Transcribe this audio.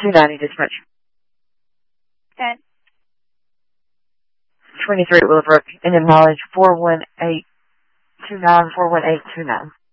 290 dispatch. 10. 23 at Willowbrook, and then mileage 41829, 41829.